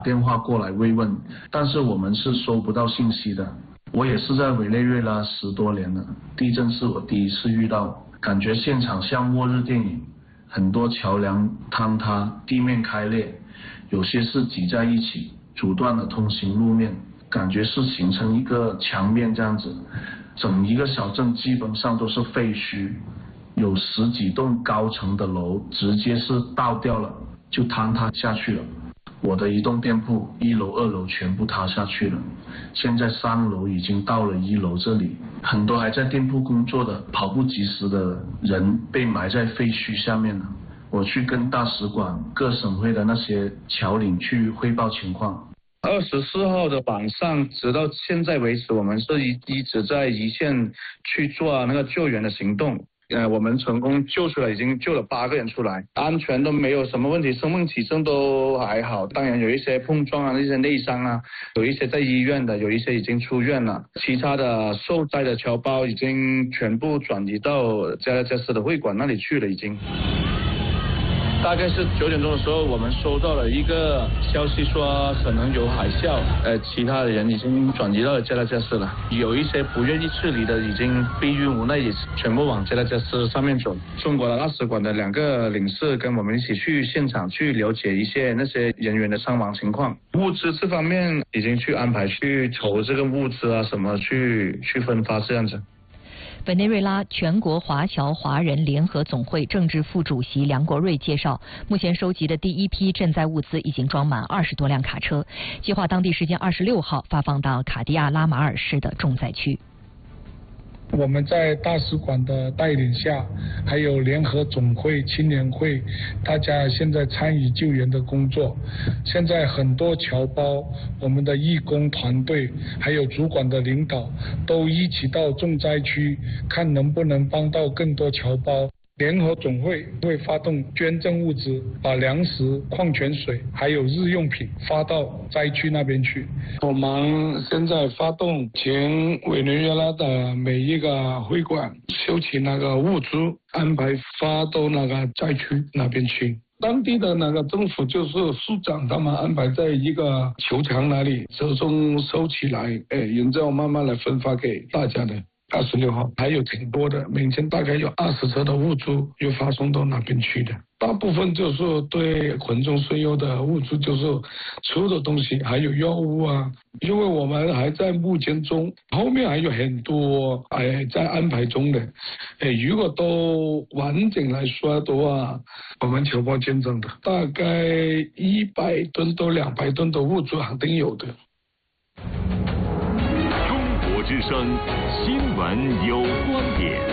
电话过来慰问，但是我们是收不到信息的。我也是在委内瑞拉10多年了，地震是我第一次遇到，感觉现场像末日电影，很多桥梁坍塌，地面开裂，有些是挤在一起，阻断了通行路面，感觉是形成一个墙面这样子。整一个小镇基本上都是废墟，有10几栋高层的楼直接是倒掉了，就坍塌下去了。我的一栋店铺1楼2楼全部塌下去了，现在3楼已经到了1楼这里，很多还在店铺工作的跑不及时的人被埋在废墟下面了。我去跟大使馆、各省会的那些侨领去汇报情况。 24号的晚上，直到现在为止，我们是一直在一线去做那个救援的行动。我们成功救出来，已经救了8个人出来，安全都没有什么问题，生命体征都还好。当然有一些碰撞啊，一些内伤啊，有一些在医院的，有一些已经出院了。其他的受灾的侨胞已经全部转移到加拉加斯的会馆那里去了，已经。大概是9点钟的时候，我们收到了一个消息说可能有海啸，其他的人已经转移到了加拉加斯了，有一些不愿意撤离的已经逼于无奈，也全部往加拉加斯上面走。中国的大使馆的2个领事跟我们一起去现场去了解一些那些人员的伤亡情况，物资这方面已经去安排去筹这个物资啊什么去分发这样子。 委内瑞拉全国华侨华人联合总会政治副主席梁国瑞介绍，目前收集的第一批赈灾物资已经装满20多辆卡车，计划当地时间26号发放到卡地亚拉马尔市的重灾区。 我们在大使馆的带领下，还有联合总会、青年会，大家现在参与救援的工作。现在很多侨胞，我们的义工团队，还有主管的领导，都一起到重灾区，看能不能帮到更多侨胞。联合总会会发动捐赠物资，把粮食、矿泉水还有日用品发到灾区那边去。我们现在发动全委内瑞拉的每一个会馆收集那个物资，安排发到那个灾区那边去。当地的那个政府就是市长，他们安排在一个球场那里集中收起来，然后慢慢来分发给大家的。26号还有挺多的，每天大概有20车的物资又发送到那边去的，大部分就是对群众需要的物资，就是吃的东西还有药物啊。因为我们还在募捐中，后面还有很多在安排中的，如果都完整来说的话，我们侨胞捐赠的大概100吨到200吨的物资肯定有的。 之声新闻有观点。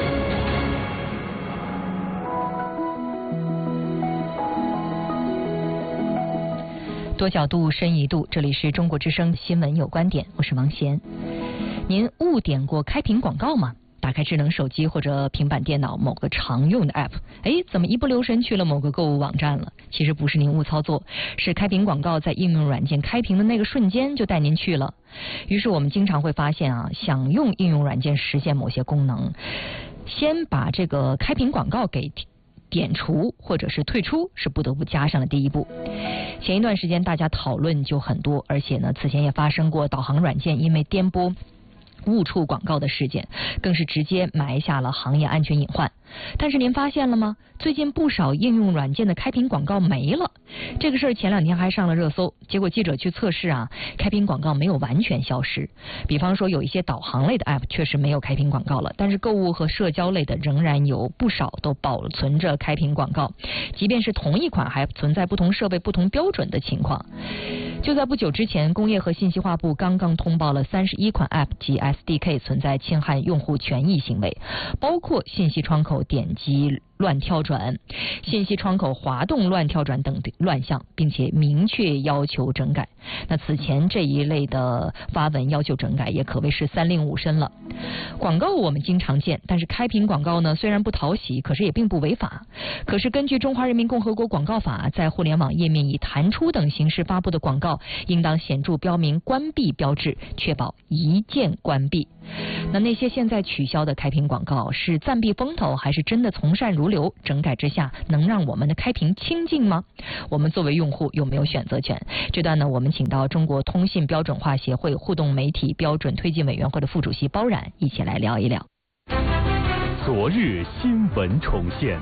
多角度深一度，这里是中国之声新闻有观点，我是王贤。您误点过开屏广告吗？打开智能手机或者平板电脑某个常用的 app， 怎么一不留神去了某个购物网站了？其实不是您误操作，是开屏广告在应用软件开屏的那个瞬间就带您去了。于是我们经常会发现想用应用软件实现某些功能，先把这个开屏广告给点除或者是退出是不得不加上的第一步。前一段时间大家讨论就很多，而且呢，此前也发生过导航软件因为颠簸误触广告的事件，更是直接埋下了行业安全隐患。但是您发现了吗？最近不少应用软件的开屏广告没了。这个事儿前2天还上了热搜，结果记者去测试开屏广告没有完全消失。比方说有一些导航类的 app 确实没有开屏广告了，但是购物和社交类的仍然有不少都保存着开屏广告，即便是同一款还存在不同设备不同标准的情况。就在不久之前，工业和信息化部刚刚通报了31款 app 及 SDK 存在侵害用户权益行为，包括信息窗口点击乱跳转、信息窗口滑动乱跳转等乱象，并且明确要求整改。那此前这一类的发文要求整改也可谓是三令五申了。广告我们经常见，但是开屏广告呢，虽然不讨喜，可是也并不违法。可是根据《中华人民共和国广告法》，在互联网页面以弹出等形式发布的广告，应当显著标明关闭标志，确保一键关闭。 那些现在取消的开屏广告是暂避风头，还是真的从善如流？整改之下能让我们的开屏清净吗？我们作为用户有没有选择权？这段呢，我们请到中国通信标准化协会互动媒体标准推进委员会的副主席包冉一起来聊一聊。 昨日新闻重现。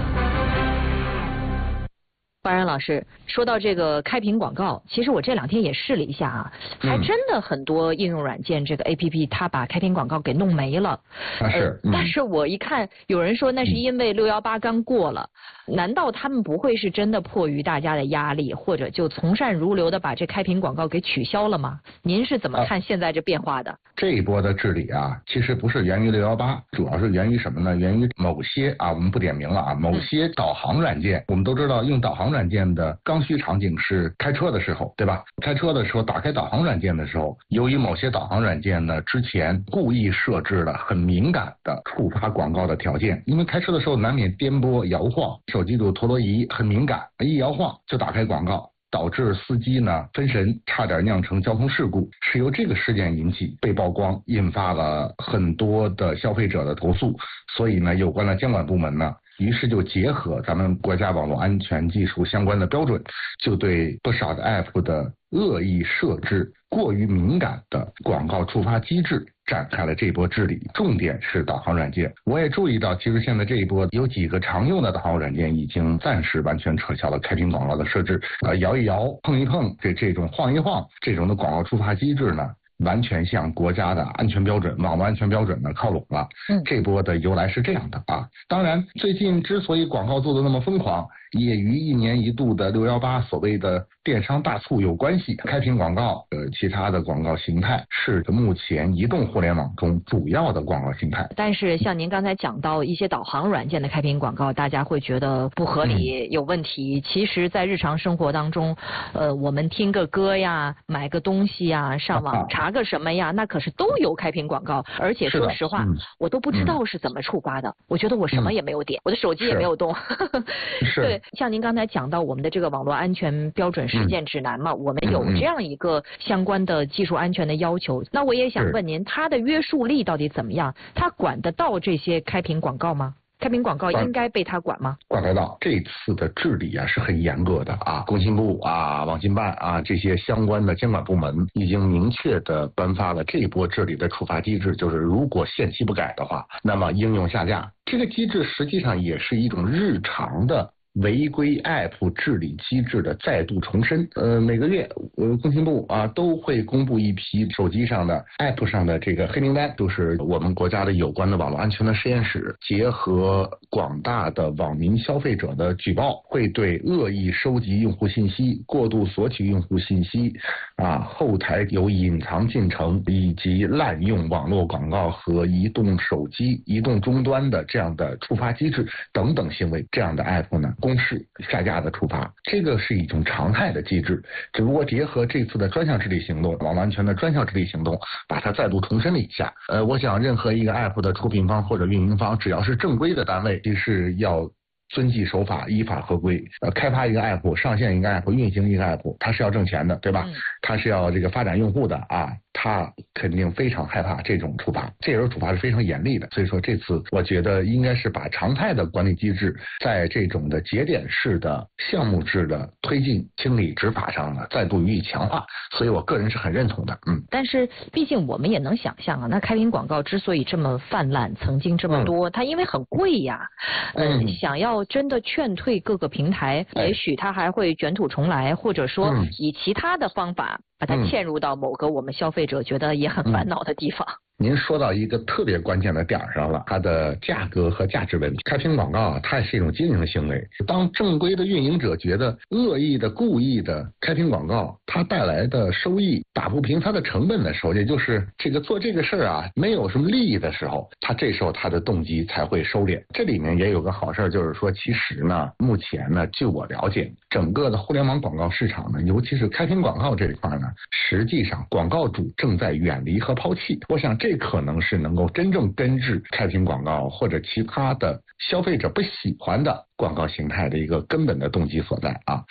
包冉老师，说到这个开屏广告，其实我这2天也试了一下啊，还真的很多应用软件这个 APP 它把开屏广告给弄没了。但是我一看有人说那是因为618刚过了，难道他们不会是真的迫于大家的压力，或者就从善如流的把这开屏广告给取消了吗？您是怎么看现在这变化的？ 这一波的治理啊，其实不是源于618，主要是源于什么呢？源于某些我们不点名了啊，某些导航软件。我们都知道用导航软件的刚需场景是开车的时候，对吧？开车的时候打开导航软件的时候，由于某些导航软件呢之前故意设置了很敏感的触发广告的条件，因为开车的时候难免颠簸摇晃，手机的陀螺仪很敏感，一摇晃就打开广告，导致司机呢分神，差点酿成交通事故，是由这个事件引起被曝光，引发了很多的消费者的投诉。所以呢，有关的监管部门呢，于是就结合咱们国家网络安全技术相关的标准，就对不少的 app 的恶意设置、过于敏感的广告触发机制展开了这一波治理。重点是导航软件，我也注意到，其实现在这一波有几个常用的导航软件已经暂时完全撤销了开屏广告的设置，摇一摇、碰一碰，这种晃一晃这种的广告触发机制呢，完全向国家的安全标准、网络安全标准呢靠拢了。这波的由来是这样的啊。当然，最近之所以广告做得那么疯狂，也与1年1度的618所谓的电商大促有关系。开屏广告其他的广告形态是目前移动互联网中主要的广告形态。 但是像您刚才讲到一些导航软件的开屏广告，大家会觉得不合理、有问题。其实在日常生活当中，我们听个歌呀，买个东西呀，上网查个什么呀，那可是都有开屏广告。而且说实话，我都不知道是怎么触发的。我觉得我什么也没有点，我的手机也没有动。对，像您刚才讲到我们的这个网络安全标准实践指南嘛，我们有这样一个相关的技术安全的要求。那我也想问您，它的约束力到底怎么样？它管得到这些开屏广告吗？开屏广告应该被它管吗？ 管得到。这次的治理啊是很严格的啊，工信部啊、网信办啊这些相关的监管部门已经明确的颁发了这一波治理的处罚机制，就是如果限期不改的话，那么应用下架。这个机制实际上也是一种日常的违规 app 治理机制的再度重申。每个月工信部都会公布一批手机上的 app 上的这个黑名单，就是我们国家的有关的网络安全的实验室结合广大的网民消费者的举报，会对恶意收集用户信息、过度索取用户信息后台有隐藏进程以及滥用网络广告和移动手机、移动终端的这样的触发机制等等行为，这样的 app 呢公示下架的处罚，这个是一种常态的机制，只不过结合这次的专项治理行动，网络安全的专项治理行动，把它再度重申了一下。我想任何一个 app 的出品方或者运营方，只要是正规的单位，其实要遵纪守法、依法合规。开发一个 app、上线一个 app、运行一个 app， 它是要挣钱的，对吧？它是要这个发展用户的他肯定非常害怕这种处罚，这种处罚是非常严厉的。所以说这次我觉得应该是把常态的管理机制在这种的节点式的项目制的推进清理执法上呢再度予以强化，所以我个人是很认同的。 但是毕竟我们也能想象那开屏广告之所以这么泛滥，曾经这么多，它因为很贵呀。想要真的劝退各个平台，也许它还会卷土重来，或者说以其他的方法把它嵌入到某个我们消费者觉得也很烦恼的地方。 您说到一个特别关键的点上了，它的价格和价值问题。开屏广告它也是一种经营行为，当正规的运营者觉得恶意的、故意的开屏广告它带来的收益打不平它的成本的时候，也就是这个做这个事儿没有什么利益的时候，这时候它的动机才会收敛。这里面也有个好事，就是说其实呢，目前呢，据我了解，整个的互联网广告市场呢，尤其是开屏广告这一块呢，实际上广告主正在远离和抛弃。我想这可能是能够真正根治开屏广告或者其他的消费者不喜欢的广告形态的一个根本的动机所在。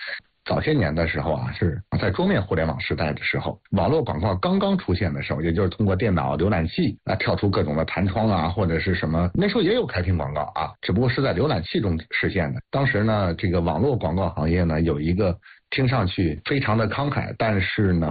早些年的时候啊，是在桌面互联网时代的时候，网络广告刚刚出现的时候，也就是通过电脑浏览器啊跳出各种的弹窗啊，或者是什么，那时候也有开屏广告啊，只不过是在浏览器中实现的。当时呢，这个网络广告行业呢有一个听上去非常的慷慨，但是呢